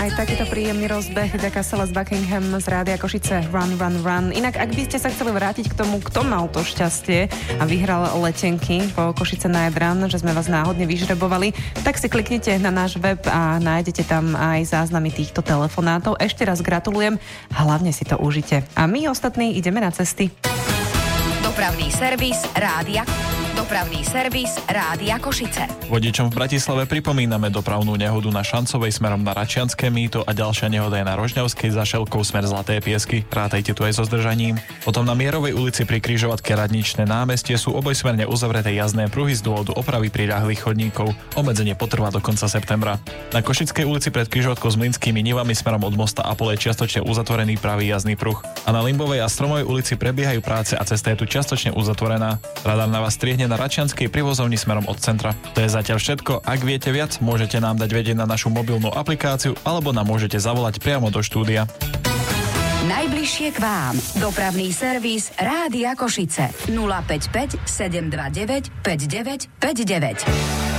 Aj takýto príjemný rozbeh ďaká Celeste Buckingham z Rádia Košice Run, Run, Run. Inak, ak by ste sa chceli vrátiť k tomu, kto mal to šťastie a vyhral letenky po Košice na Jadran, že sme vás náhodne vyžrebovali, tak si kliknite na náš web a nájdete tam aj záznamy týchto telefonátov. Ešte raz gratulujem a hlavne si to užite. A my ostatní ideme na cesty. Dopravný servis Rádia Košice. Vodičom v Bratislave pripomíname dopravnú nehodu na Šancovej smerom na Račianske mýto a ďalšia nehoda je na Rožňavskej za Šelkou smer Zlaté Piesky. Rátajte tu aj so zdržaním. Potom na Mierovej ulici pri križovatke Radničné námestie sú obojsmerne uzavreté jazdné pruhy z dôvodu opravy priľahlých chodníkov. Obmedzenie potrvá do konca septembra. Na Košickej ulici pred križovatkou s Mlynskými nivami smerom od mosta Apole je čiastočne uzatvorený pravý jazdný pruh. A na Limbovej a Stromovej ulici prebiehajú práce a cesta je tu čiastočne uzatvorená. Radar na vás striehne na Račianskej pri vozovni smerom od centra. To je zatiaľ všetko. Ak viete viac, môžete nám dať vedieť na našu mobilnú aplikáciu alebo nám môžete zavolať priamo do štúdia. Najbližšie k vám. Dopravný servis Rádia Košice. 055 729 5959.